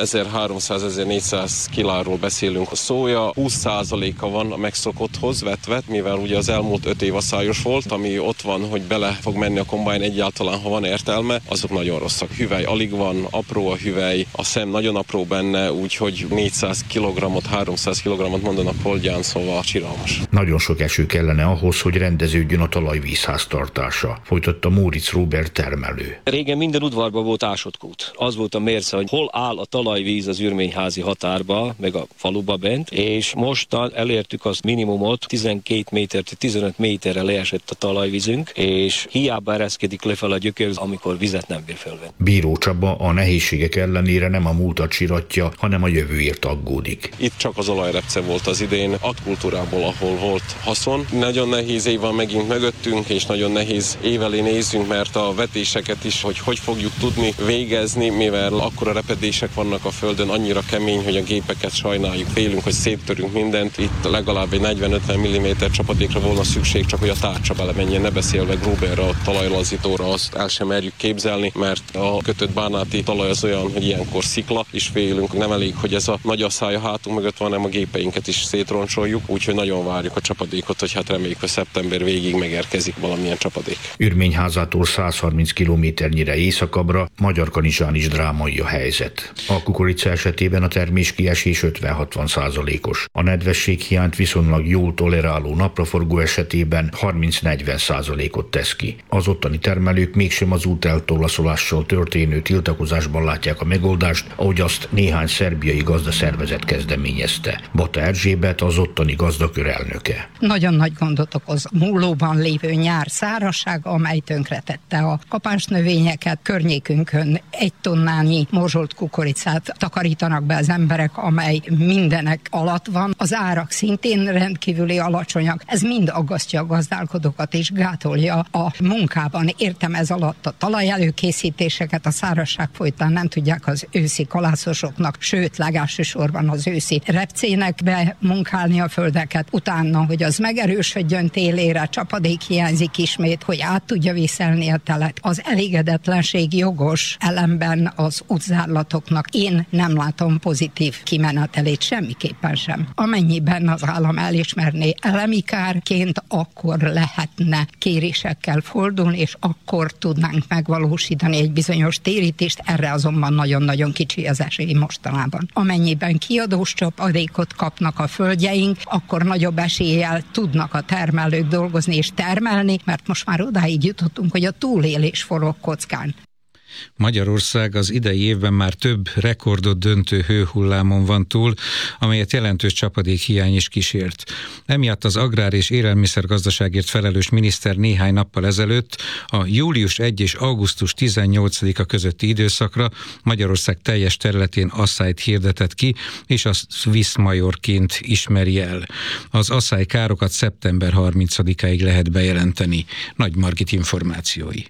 1300-1400 kiláról beszélünk. A szója 20%-a van a megszokotthoz vetve, mivel ugye az elmúlt 5 év aszályos volt, ami ott van, hogy bele fog menni a kombájn egyáltalán, ha van értelme, azok nagyon rosszak. Hüvely alig van, apró a hüvely, a szem nagyon apró benne, úgyhogy 400 kg-ot, 300 kg-ot mondanak holdján, szóval csiralmas. Nagyon sok eső kellene ahhoz, hogy rendeződjön a talajvízháztartása, folytatta Móricz Róbert termelő. Régen minden udvarban volt ásott kút. Az volt a mérce, hogy hol áll a talajvíz az Ürményházi határba, meg a faluba bent, és mostan elértük az minimumot, 12 méter, 15 méterre leesett a talajvízünk, és hiába ereszkedik lefelé a gyökér, amikor vizet nem bír felvenni. Bíró Csaba a nehézségek ellenére nem a múltat siratja, hanem a jövőért aggódik. Itt csak az olajrepce volt az idén, agrikultúrából, ahol volt haszon. Nagyon nehéz év van megint mögöttünk, és nagyon nehéz év elé nézzünk, mert a vetéseket is, hogy fogjuk tudni végezni, mivel akkora repedések vannak a földön, annyira kemény, hogy a gépeket sajnáljuk, félünk, hogy széttörünk mindent. Itt legalább egy 40-50 mm csapadékra volna szükség, csak hogy a tárcsa belemenjen, ne beszélve Gruberre, a talajlazítóra, azt el sem merjük képzelni, mert a kötött bánáti talaj az olyan, hogy ilyenkor szikla, és félünk, nem elég, hogy ez a nagy asszály a hátunk mögött van, hanem a gépeinket is szétroncsoljuk, úgyhogy nagyon várjuk a csapadékot, hogy hát reméljük, hogy szeptember végig megérkezik valamilyen csapadék. Ürményházától 130 kilométernyire északabbra Magyarkanizsán is drámai a helyzet. A kukorica esetében a terméskiesés 50-60%-os. A nedvességhiányt viszonylag jól toleráló napraforgó esetében 30-40%-ot tesz ki. Az ottani termelők mégsem az úteltolaszolással történő tiltakozásban látják a megoldást, ahogy azt néhány szerbiai gazdaszervezet kezdeményezte. Bata Erzsébet az ottani gazdakör elnöke. Nagyon nagy gondot okoz múlóban lévő nyár szárazsága, amely tönkretette a kapásnövényeket. Környékünkön 1 tonnányi morzsolt kukoricát takarítanak be az emberek, amely mindenek alatt van. Az árak szintén rendkívüli alacsonyak. Ez mind aggasztja a gazdálkodókat és gátolja a munkában. Értem ez alatt a talajelőkészítéseket, a szárazság folytán nem tudják az őszi kalászosoknak, sőt legelsősorban az őszi repcének bemunkálni a földeket. Utána, hogy az megerősödjön télére, csapadék hiányzik ismét, hogy át tudja viszelni a telet. Az elégedetlenség jogos, ellenben az útzárlatoknak én nem látom pozitív kimenetelét semmiképpen sem. Amennyiben az állam elismerné elemi kárként, akkor lehetne kérésekkel fordulni, és akkor tudnánk megvalósítani egy bizonyos térítést, erre azonban nagyon-nagyon kicsi az esély mostanában. Amennyiben kiadós csapadékot kapnak a földjeink, akkor nagyobb eséllyel tudnak a termelők dolgozni és termelni, mert most már odáig jutottunk, hogy a túlélés forog kockán. Magyarország az idei évben már több rekordot döntő hőhullámon van túl, amelyet jelentős csapadékhiány is kísért. Emiatt az agrár- és élelmiszergazdaságért felelős miniszter néhány nappal ezelőtt a július 1 és augusztus 18-a közötti időszakra Magyarország teljes területén asszályt hirdetett ki, és azt viszmajorként ismeri el. Az asszálykárokat szeptember 30-áig lehet bejelenteni. Nagy Margit információi.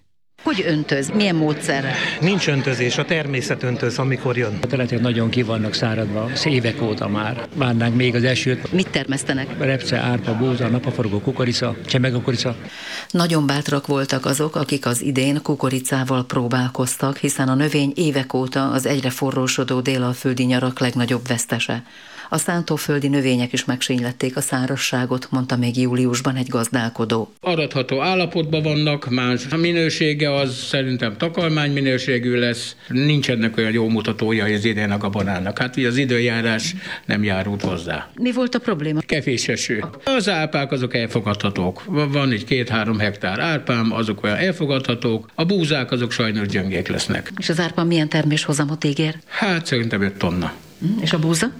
Hogy öntöz? Milyen módszerrel? Nincs öntözés, a természet öntöz, amikor jön. A területek nagyon ki vannak száradva, évek óta már. Várnánk még az esőt. Mit termesztenek? Repce, árpa, búza, napaforgó, kukorica, csemegekukorica. Nagyon bátrak voltak azok, akik az idén kukoricával próbálkoztak, hiszen a növény évek óta az egyre forrósodó délalföldi nyarak legnagyobb vesztese. A szántóföldi növények is megsínylették a szárazságot, mondta még júliusban egy gazdálkodó. Aratható állapotban vannak, más a minősége az szerintem takarmány minőségű lesz. Nincsenek olyan jó mutatója az idén a gabonánnak. Hát így az időjárás nem járult hozzá. Mi volt a probléma? Kevés eső. Az árpák azok elfogadhatók. Van egy 2-3 hektár árpám, azok olyan elfogadhatók. A búzák azok sajnos gyöngék lesznek. És az árpa milyen terméshozamot ígér? Hát szerintem 5 tonna. És a búza?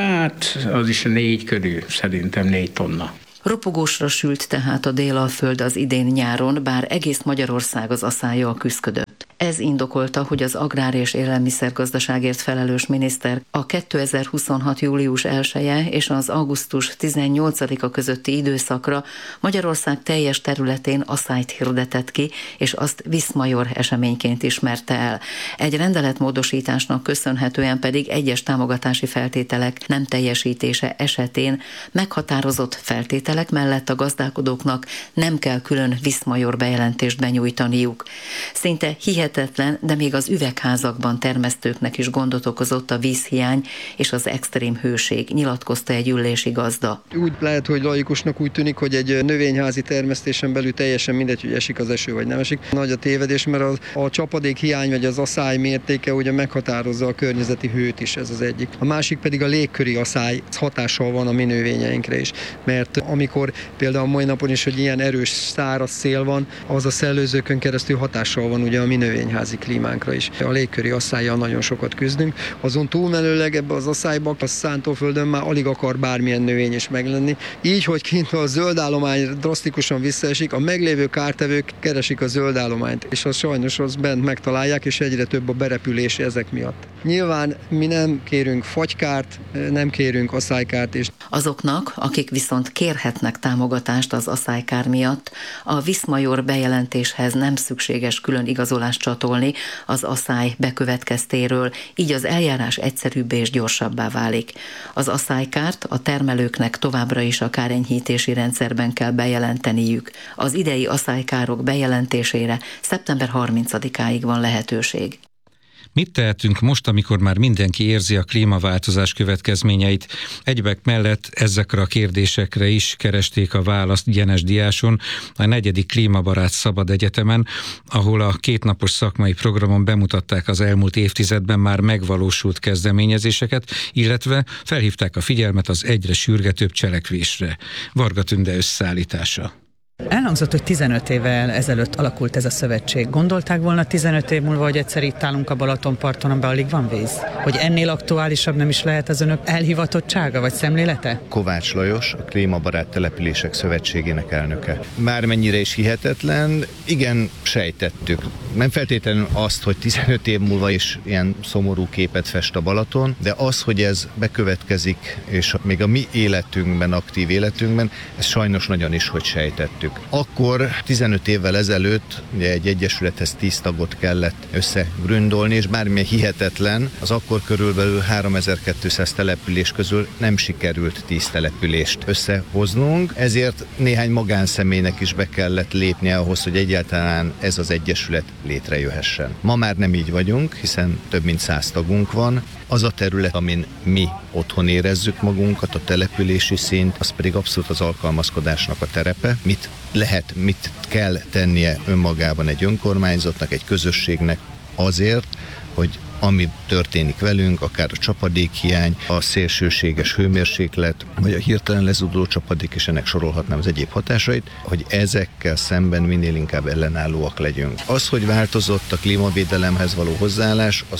Hát az is 4 körül, szerintem 4 tonna. Ropogósra sült tehát a délalföld az idén nyáron, bár egész Magyarország az aszályjal küszködött. Ez indokolta, hogy az agrár- és élelmiszergazdaságért felelős miniszter a 2026. július 1-e és az augusztus 18-a közötti időszakra Magyarország teljes területén aszályt hirdetett ki, és azt Viszmajor eseményként ismerte el. Egy rendeletmódosításnak köszönhetően pedig egyes támogatási feltételek nem teljesítése esetén meghatározott feltételek mellett a gazdálkodóknak nem kell külön Viszmajor bejelentést benyújtaniuk. Szinte hihetetlen, de még az üvegházakban termesztőknek is gondot okozott a vízhiány és az extrém hőség, nyilatkozta egy ülési gazda. Úgy lehet, hogy laikusnak úgy tűnik, hogy egy növényházi termesztésen belül teljesen mindegy, hogy esik az eső vagy nem esik. Nagy a tévedés, mert a csapadék hiány vagy az aszály mértéke ugye meghatározza a környezeti hőt is, ez az egyik. A másik pedig a légköri aszály hatással van a mi növényeinkre is, mert amikor például a mai napon is, hogy ilyen erős száraz szél van, az a szellőzőkön keresztül hatással van ugye a mi növényházi klímánkra is. A légköri asszállyal nagyon sokat küzdünk. Azon túlmenőleg ebbe az aszályba a szántóföldön már alig akar bármilyen növény is meglenni. Így, hogy kint a zöld állomány drasztikusan visszaesik, a meglévő kártevők keresik a zöld állományt, és az sajnos az bent megtalálják, és egyre több a berepülés ezek miatt. Nyilván mi nem kérünk fagykárt, nem kérünk aszálykárt. És azoknak, akik viszont kérhetnek támogatást az aszálykár miatt, a Viszmajor bejelentéshez nem szükséges külön igazolást csatolni az aszály bekövetkeztéről, így az eljárás egyszerűbb és gyorsabbá válik. Az aszálykárt a termelőknek továbbra is a kárenyhítési rendszerben kell bejelenteniük. Az idei aszálykárok bejelentésére szeptember 30-áig van lehetőség. Mit tehetünk most, amikor már mindenki érzi a klímaváltozás következményeit? Egyebek mellett ezekre a kérdésekre is keresték a választ Gyenes Diáson, a 4. Klímabarát Szabad Egyetemen, ahol a 2 napos szakmai programon bemutatták az elmúlt évtizedben már megvalósult kezdeményezéseket, illetve felhívták a figyelmet az egyre sürgetőbb cselekvésre. Varga Tünde összeállítása. Elhangzott, hogy 15 évvel ezelőtt alakult ez a szövetség. Gondolták volna 15 év múlva, hogy egyszer itt állunk a Balatonparton, amiben alig van víz? Hogy ennél aktuálisabb nem is lehet az önök elhivatottsága vagy szemlélete? Kovács Lajos, a Klímabarát Települések Szövetségének elnöke. Bármennyire is hihetetlen, igen, sejtettük. Nem feltétlenül azt, hogy 15 év múlva is ilyen szomorú képet fest a Balaton, de az, hogy ez bekövetkezik, és még a mi életünkben, aktív életünkben, ez sajnos nagyon is, hogy sejtettük. Akkor 15 évvel ezelőtt ugye egy egyesülethez 10 tagot kellett összegründolni, és bármilyen hihetetlen, az akkor körülbelül 3200 település közül nem sikerült 10 települést összehoznunk, ezért néhány magánszemélynek is be kellett lépnie ahhoz, hogy egyáltalán ez az egyesület létrejöhessen. Ma már nem így vagyunk, hiszen több mint 100 tagunk van. Az a terület, amin mi otthon érezzük magunkat, a települési szint, az pedig abszolút az alkalmazkodásnak a terepe. Mit lehet, mit kell tennie önmagában egy önkormányzatnak, egy közösségnek azért, hogy ami történik velünk, akár a csapadékhiány, a szélsőséges hőmérséklet, vagy a hirtelen lezúduló csapadék, és ennek sorolhatnám az egyéb hatásait, hogy ezekkel szemben minél inkább ellenállóak legyünk. Az, hogy változott a klímavédelemhez való hozzáállás, az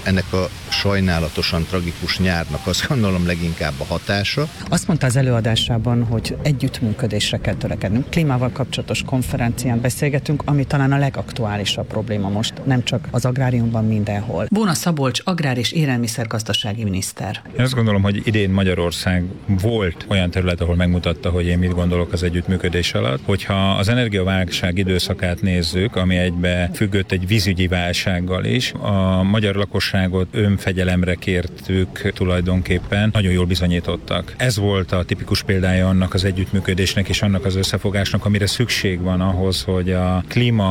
ennek a sajnálatosan tragikus nyárnak azt gondolom leginkább a hatása. Azt mondta az előadásában, hogy együttműködésre kell törekednünk. Klímával kapcsolatos konferencián beszélgetünk, ami talán a legaktuálisabb probléma most, nem csak az agráriumban, mindenhol. Bóna Szabolcs, agrár- és élelmiszergazdasági miniszter. Én azt gondolom, hogy idén Magyarország volt olyan terület, ahol megmutatta, hogy én mit gondolok az együttműködés alatt. Hogyha az energiaválság időszakát nézzük, ami egybe függött egy vízügyi válsággal is, a magyar lakosságot önfegyelemre kértük tulajdonképpen, nagyon jól bizonyítottak. Ez volt a tipikus példája annak az együttműködésnek és annak az összefogásnak, amire szükség van ahhoz, hogy a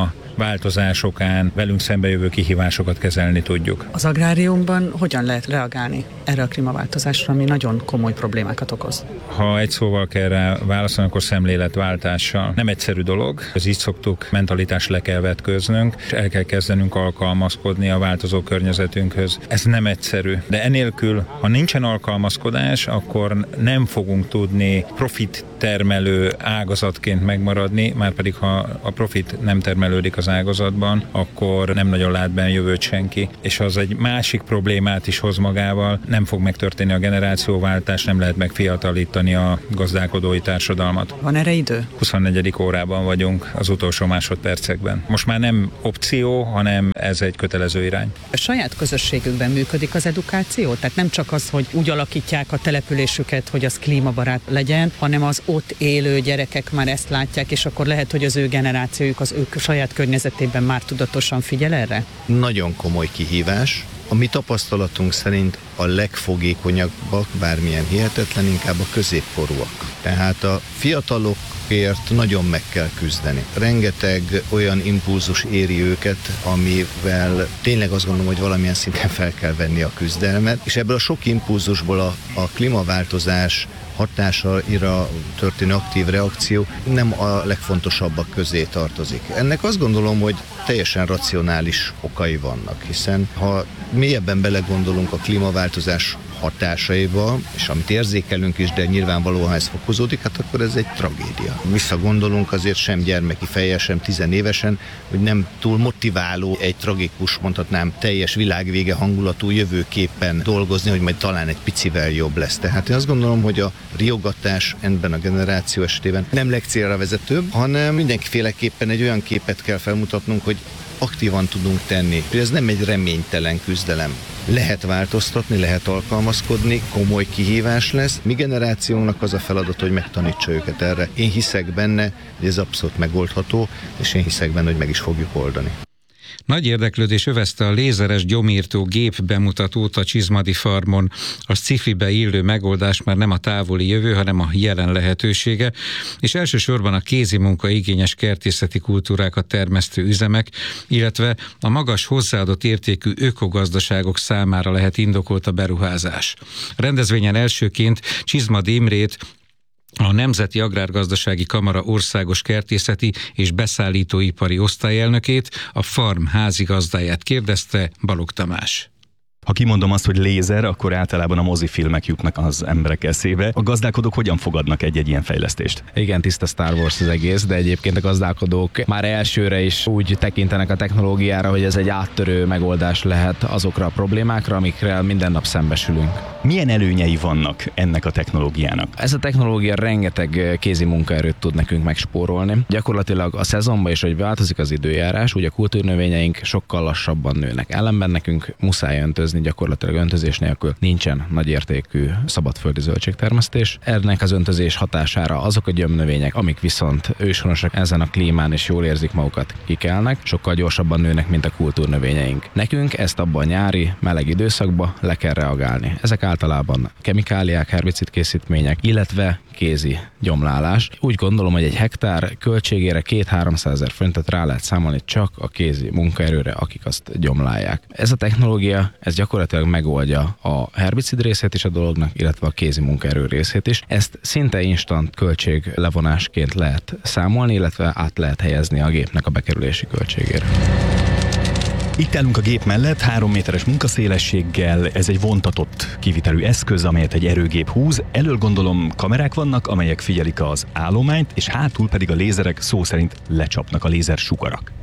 klímaváltozásokán velünk szembejövő kihívásokat kezelni tudjuk. Az agráriumban hogyan lehet reagálni erre a klímaváltozásra, ami nagyon komoly problémákat okoz? Ha egy szóval kell rá válaszolni, akkor szemléletváltással. Nem egyszerű dolog, ez így szoktuk, mentalitást le kell vetköznünk, és el kell kezdenünk alkalmazkodni a változó környezetünkhöz. Ez nem egyszerű, de enélkül, ha nincsen alkalmazkodás, akkor nem fogunk tudni profit termelő ágazatként megmaradni, márpedig ha a profit nem termelődik az ágazatban, akkor nem nagyon lát benne jövőt senki. És az egy másik problémát is hoz magával, nem fog megtörténni a generációváltás, nem lehet megfiatalítani a gazdálkodói társadalmat. Van erre idő? 24. órában vagyunk, az utolsó másodpercekben. Most már nem opció, hanem ez egy kötelező irány. A saját közösségükben működik az edukáció? Tehát nem csak az, hogy úgy alakítják a településüket, hogy az klímabarát legyen, hanem az ott élő gyerekek már ezt látják, és akkor lehet, hogy az ő generációjuk az ők saját környezetében már tudatosan figyel erre? Nagyon komoly kihívás. A mi tapasztalatunk szerint a legfogékonyabbak, bármilyen hihetetlen, inkább a középkorúak. Tehát a fiatalokért nagyon meg kell küzdeni. Rengeteg olyan impulzus éri őket, amivel tényleg azt gondolom, hogy valamilyen szinten fel kell venni a küzdelmet, és ebből a sok impulzusból a klímaváltozás hatásaira történő aktív reakció nem a legfontosabbak közé tartozik. Ennek azt gondolom, hogy teljesen racionális okai vannak, hiszen ha mélyebben belegondolunk a klímaváltozás hatásaiba, és amit érzékelünk is, de nyilvánvalóan, ha ez fokozódik, hát akkor ez egy tragédia. Visszagondolunk azért sem gyermeki fejjel, sem tizenévesen, hogy nem túl motiváló egy tragikus, mondhatnám, teljes világvége hangulatú jövőképpen dolgozni, hogy majd talán egy picivel jobb lesz. Tehát én azt gondolom, hogy a riogatás ebben a generáció esetében nem legcélra vezetőbb, hanem mindenféleképpen egy olyan képet kell felmutatnunk, hogy aktívan tudunk tenni. Ez nem egy reménytelen küzdelem. Lehet változtatni, lehet alkalmazkodni, komoly kihívás lesz. Mi generációnak az a feladat, hogy megtanítsa őket erre. Én hiszek benne, hogy ez abszolút megoldható, és én hiszek benne, hogy meg is fogjuk oldani. Nagy érdeklődés övezte a lézeres gyomírtó gép bemutatót a Csizmadi farmon. A sci-fibe illő megoldás már nem a távoli jövő, hanem a jelen lehetősége, és elsősorban a kézi munka igényes kertészeti kultúrákat termesztő üzemek, illetve a magas hozzáadott értékű ökogazdaságok számára lehet indokolt a beruházás. A rendezvényen elsőként Csizmadi Imrét, a Nemzeti Agrárgazdasági Kamara országos kertészeti és beszállítóipari osztályelnökét, a farm házigazdáját kérdezte Balogh Tamás. Ha kimondom azt, hogy lézer, akkor általában a mozifilmek jutnak az emberek eszébe. A gazdálkodók hogyan fogadnak egy ilyen fejlesztést? Igen, tiszta Star Wars az egész, de egyébként a gazdálkodók már elsőre is úgy tekintenek a technológiára, hogy ez egy áttörő megoldás lehet azokra a problémákra, amikrel minden nap szembesülünk. Milyen előnyei vannak ennek a technológiának? Ez a technológia rengeteg kézi munkaerőt tud nekünk megspórolni. Gyakorlatilag a szezonban is, hogy változik az időjárás, úgy a kultúrnövényeink sokkal lassabban nőnek. Ellenben nekünk muszáj öntözni, gyakorlatilag öntözés nélkül nincsen nagyértékű szabadföldi zöldségtermesztés. Ennek az öntözés hatására azok a gyömnövények, amik viszont őshonosak ezen a klímán és jól érzik magukat, kikelnek, sokkal gyorsabban nőnek, mint a kultúrnövényeink. Nekünk ezt abban a nyári, meleg időszakban le kell reagálni. Ezek általában kemikáliák, herbicidkészítmények, illetve kézi gyomlálás. Úgy gondolom, hogy egy hektár költségére 200-300 ezer forintot rá lehet számolni csak a kézi munkaerőre, akik azt gyomlálják. Ez a technológia, ez gyakorlatilag megoldja a herbicid részét is a dolognak, illetve a kézi munkaerő részét is. Ezt szinte instant költséglevonásként lehet számolni, illetve át lehet helyezni a gépnek a bekerülési költségére. Itt állunk a gép mellett, 3 méteres munkaszélességgel, ez egy vontatott kivitelű eszköz, amelyet egy erőgép húz. Elől gondolom kamerák vannak, amelyek figyelik az állományt, és hátul pedig a lézerek szó szerint lecsapnak, a lézer sugarak.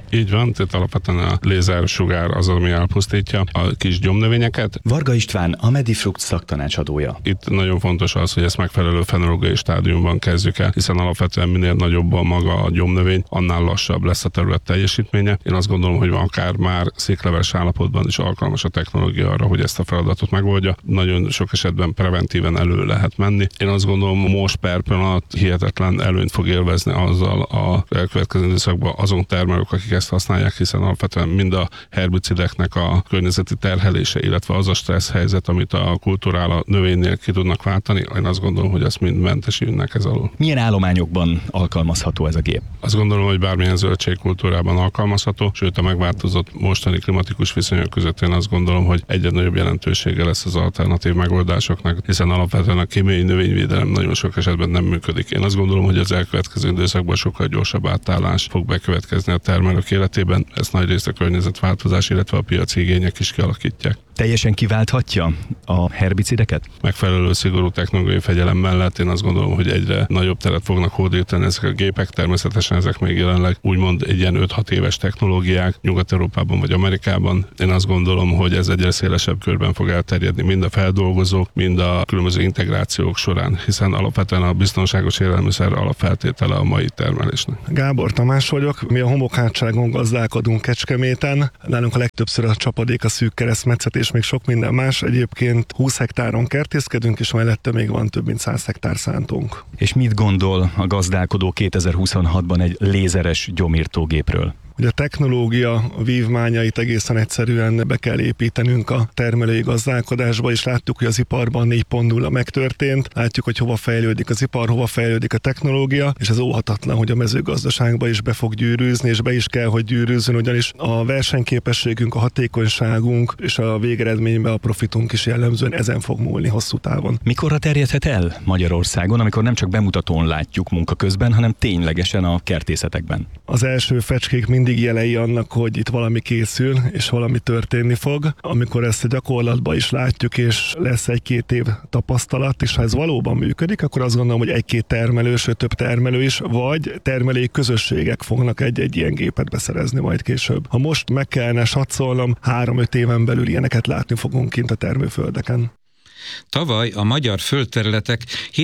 Így van, tehát alapvetően a lézersugár az, ami elpusztítja a kis gyomnövényeket. Varga István, a Medifruct szaktanácsadója. Itt nagyon fontos az, hogy ezt megfelelő fenológiai stádiumban kezdjük el, hiszen alapvetően minél nagyobb a maga a gyomnövény, annál lassabb lesz a terület teljesítménye. Én azt gondolom, hogy akár már székleveles állapotban is alkalmas a technológia arra, hogy ezt a feladatot megoldja. Nagyon sok esetben preventíven elő lehet menni. Én azt gondolom, most per pillanat hihetetlen előnyt fog élvezni azzal a elkövetkező időszakban azon termelők, akik ezt használják, hiszen alapvetően mind a herbicideknek a környezeti terhelése, illetve az a stressz helyzet, amit a kultúrál a növénynél ki tudnak váltani, én azt gondolom, hogy ezt mind mentesülnek ez alól. Milyen állományokban alkalmazható ez a gép? Azt gondolom, hogy bármilyen zöldségkultúrában alkalmazható, sőt a megváltozott mostani klimatikus viszonyok között én azt gondolom, hogy egyre nagyobb jelentősége lesz az alternatív megoldásoknak, hiszen alapvetően a kémiai növényvédelem nagyon sok esetben nem működik. Én azt gondolom, hogy az elkövetkező időszakban sokkal gyorsabb átállás fog bekövetkezni a termelők életében. Ezt nagy részt a környezetváltozás, illetve a piaci igények is kialakítják. Teljesen kiválthatja a herbicideket? Megfelelő szigorú technológiai fegyelem mellett én azt gondolom, hogy egyre nagyobb teret fognak hódítani ezek a gépek. Természetesen ezek még jelenleg úgymond egy ilyen 5-6 éves technológiák Nyugat-Európában vagy Amerikában. Én azt gondolom, hogy ez egyre szélesebb körben fog elterjedni mind a feldolgozók, mind a különböző integrációk során, hiszen alapvetően a biztonságos élelmiszer alapfeltétele a mai termelésnek. Gábor Tamás vagyok, mi a homokhátságon gazdálkodunk Kecskeméten. Nálunk a legtöbbször a csapadék, a szűk keresztmetszet és még sok minden más. Egyébként 20 hektáron kertészkedünk, és mellette még van több mint 100 hektár szántónk. És mit gondol a gazdálkodó 2026-ban egy lézeres gyomírtógépről? Ugye a technológia vívmányait egészen egyszerűen be kell építenünk a termelői gazdálkodásba, és láttuk, hogy az iparban 4.0 megtörtént. Látjuk, hogy hova fejlődik az ipar, hova fejlődik a technológia, és ez óhatatlan, hogy a mezőgazdaságba is be fog gyűrűzni, és be is kell, hogy gyűrűzzön, ugyanis a versenyképességünk, a hatékonyságunk és a végeredményben a profitunk is jellemzően ezen fog múlni hosszú távon. Mikorra terjedhet el Magyarországon, amikor nem csak bemutatón látjuk munka közben, hanem ténylegesen a kertészetekben? Az első fecskék mindig jelei annak, hogy itt valami készül, és valami történni fog. Amikor ezt a gyakorlatban is látjuk, és lesz 1-2 év tapasztalat, és ha ez valóban működik, akkor azt gondolom, hogy 1-2 termelő, sőt több termelő is, vagy termelői közösségek fognak egy ilyen gépet beszerezni majd később. Ha most meg kellene satszolnom, 3-5 éven belül ilyeneket látni fogunk kint a termőföldeken. Tavaly a magyar földterületek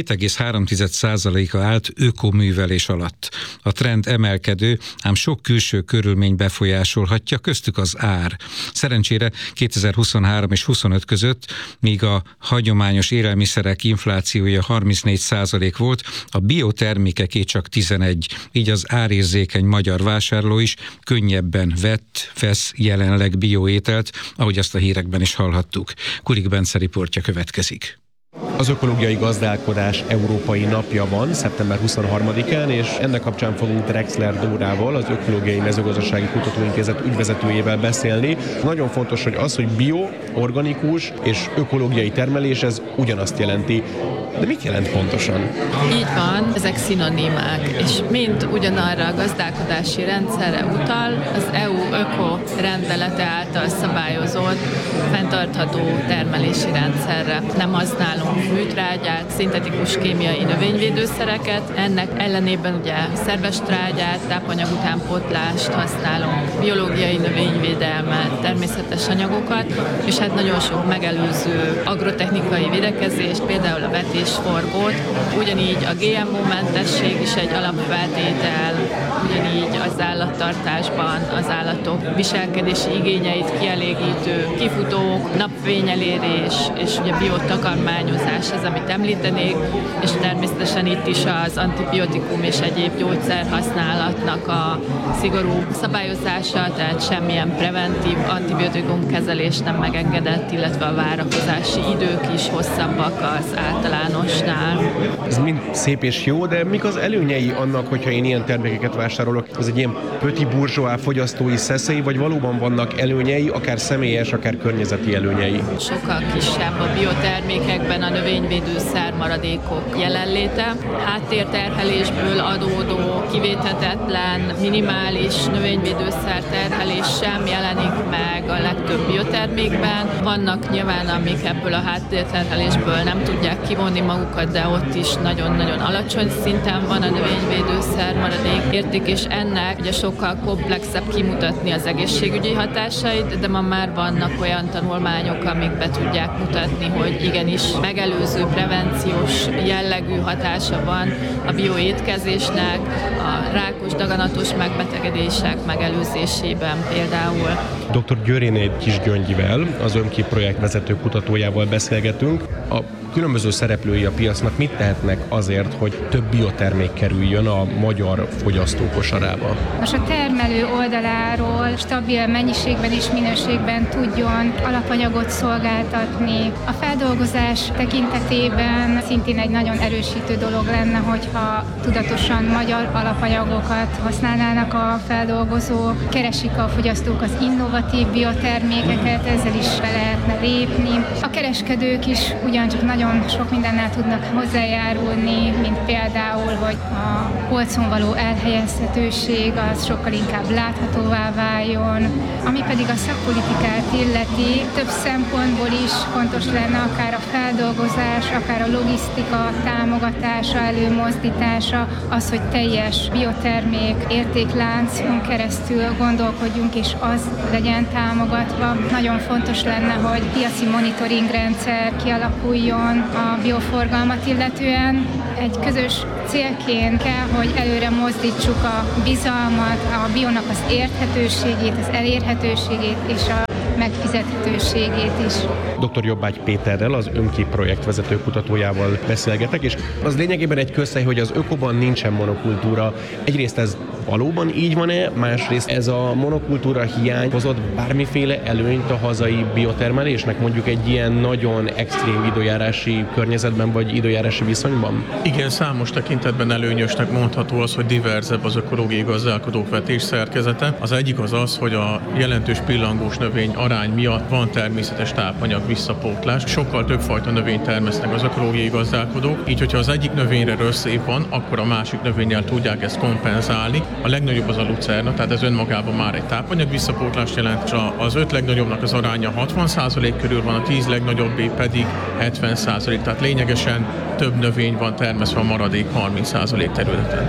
7,3%-a állt ökoművelés alatt. A trend emelkedő, ám sok külső körülmény befolyásolhatja, köztük az ár. Szerencsére 2023 és 25 között, míg a hagyományos élelmiszerek inflációja 34% volt, a biotermékeké csak 11%. Így az árérzékeny magyar vásárló is könnyebben vesz jelenleg bioételt, ahogy azt a hírekben is hallhattuk. Kurik Bence riportja következik. Az ökológiai gazdálkodás európai napja van, szeptember 23-án, és ennek kapcsán fogunk Drexler Dórával, az Ökológiai Mezőgazdasági Kutatóintézet ügyvezetőjével beszélni. Nagyon fontos, hogy az, hogy bio, organikus és ökológiai termelés, ez ugyanazt jelenti. De mit jelent pontosan? Így van, ezek szinonimák, és mind ugyanarra a gazdálkodási rendszerre utal, az EU öko rendelete által szabályozott, fenntartható termelési rendszerre. Nem használunk műtrágyát, szintetikus kémiai növényvédőszereket, ennek ellenében ugye szerves trágyát, tápanyag utánpótlást használunk, biológiai növényvédelmet, természetes anyagokat, és hát nagyon sok megelőző agrotechnikai védekezést, például a vetésforgót, ugyanígy a GMO-mentesség is egy alapfeltétel, ugyanígy az állattartásban az állatok viselkedési igényeit kielégítő kifutók, napfényelérés és ugye biotakarmányozás az, amit említenék, és természetesen itt is az antibiotikum és egyéb gyógyszer használatnak a szigorú szabályozása, tehát semmilyen preventív antibiotikum kezelés nem megengedett, illetve a várakozási idők is hosszabbak az általánosnál. Ez mind szép és jó, de mik az előnyei annak, hogyha én ilyen termékeket vásárolok? Ez egy ilyen petit bourgeois fogyasztói szeszély, vagy valóban vannak előnyei, akár személyes, akár környezeti előnyei? Sokkal kisebb a biotermékekben a növényvédőszer maradékok jelenléte. Háttérterhelésből adódó, kivéthetetlen, minimális növényvédőszer terhelés sem jelenik meg a legtöbb biotermékben. Vannak nyilván, amik ebből a háttérterhelésből nem tudják kivonni magukat, de ott is nagyon-nagyon alacsony szinten van a növényvédőszer maradék termelünk, és ennek ugye sokkal komplexebb kimutatni az egészségügyi hatásait, de ma már vannak olyan tanulmányok, amik be tudják mutatni, hogy igenis megelőző, prevenciós jellegű hatása van a bioétkezésnek, a rákos, daganatos megbetegedések megelőzésében például. Dr. Györéné Kisgyöngyivel, az ÖMKI projektvezető kutatójával beszélgetünk. A különböző szereplői a piacnak mit tehetnek azért, hogy több biotermék kerüljön a magyar fogyasztó kosarába? Most a termelő oldaláról stabil mennyiségben és minőségben tudjon alapanyagot szolgáltatni. A feldolgozás tekintetében szintén egy nagyon erősítő dolog lenne, hogyha tudatosan magyar alapanyagokat használnának a feldolgozók, keresik a fogyasztók az innovatív biotermékeket, ezzel is be lehetne lépni. A kereskedők is ugyancsak nagyon sok mindennel tudnak hozzájárulni, mint például, hogy a polcon való elhelyezhetőség az sokkal inkább láthatóvá váljon. Ami pedig a szakpolitikát illeti, több szempontból is fontos lenne akár a feldolgozás, akár a logisztika támogatása, előmozdítása, az, hogy teljes biotermék értékláncon keresztül gondolkodjunk, és az legyen támogatva. Nagyon fontos lenne, hogy piaci monitoring rendszer kialakuljon a bioforgalmat illetően. Egy közös célként kell, hogy előre mozdítsuk a bizalmat, a bionak az érthetőségét, az elérhetőségét és a megfizethetőségét is. Dr. Jobbágy Péterrel, az ÖMKI projektvezető kutatójával beszélgetek, és az lényegében egy közhely, hogy az ökoban nincsen monokultúra. Egyrészt ez valóban így van-e, másrészt ez a monokultúra hiány hozott bármiféle előnyt a hazai biotermelésnek, mondjuk egy ilyen nagyon extrém időjárási környezetben vagy időjárási viszonyban? Igen, számos tekintetben előnyösnek mondható az, hogy diverzebb az ökológiai gazdálkodók vetésszerkezete. Az egyik az, hogy a jelentős pillangós növény arány miatt van természetes tápanyag visszapótlás. Sokkal több fajta növényt termesznek az ökológiai gazdálkodók, így hogyha az egyik növényre rösszép van, akkor a másik növényel tudják ezt kompenzálni. A legnagyobb az a lucerna, tehát ez önmagában már egy tápanyag visszapótlást jelent, és az 5 legnagyobbnak az aránya 60% körül van, a 10 legnagyobbé pedig 70%, tehát lényegesen több növény van termesztve a maradék 30% területen.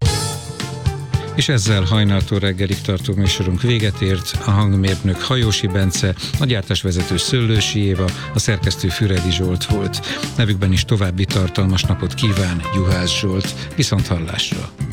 És ezzel hajnaltól reggelig tartó műsorunk véget ért. A hangmérnök Hajósi Bence, a gyártásvezető Szöllősi Éva, a szerkesztő Füredi Zsolt volt. Nevükben is további tartalmas napot kíván Juhász Zsolt. Viszont hallásra!